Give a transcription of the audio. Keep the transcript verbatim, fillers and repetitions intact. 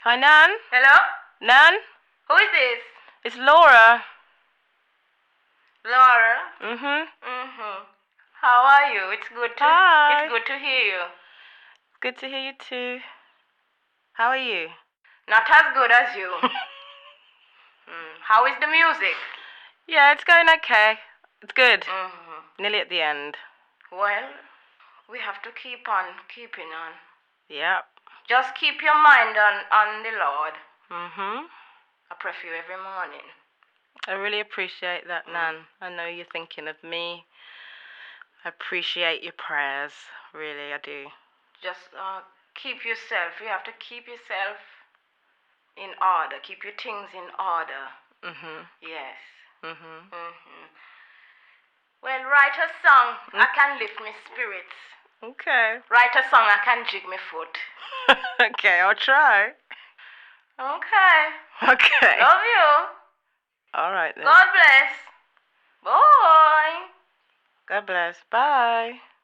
Hi, Nan? Hello? Nan? Who is this? It's Laura. Laura? Mm-hmm. Mm-hmm. How are you? It's good to Hi. It's good to hear you. Good to hear you too. How are you? Not as good as you. mm. How is the music? Yeah, it's going okay. It's good. Mm-hmm. Nearly at the end. Well, we have to keep on keeping on. Yep. Just keep your mind on, on the Lord. Mm-hmm. I pray for you every morning. I really appreciate that, Nan. I know you're thinking of me. I appreciate your prayers. Really, I do. Just uh, keep yourself. You have to keep yourself in order. Keep your things in order. Mm-hmm. Yes. Mm-hmm. Mm-hmm. Well, write a song. Mm. I can lift my spirits. Okay. Write a song. I can jig my foot. Okay, I'll try. Okay. Okay. Love you. All right then. God bless. Bye. God bless. Bye.